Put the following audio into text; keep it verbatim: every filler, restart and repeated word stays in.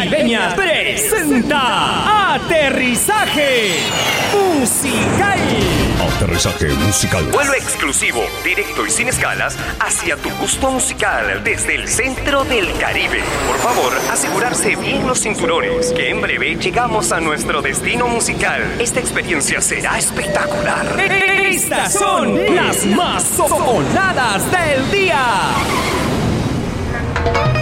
Caribeña presenta Aterrizaje Musical. Aterrizaje musical. Vuelo exclusivo, directo y sin escalas hacia tu gusto musical desde el centro del Caribe. Por favor, asegurarse bien los cinturones, que en breve llegamos a nuestro destino musical. Esta experiencia será espectacular. Estas son las más sonadas del día.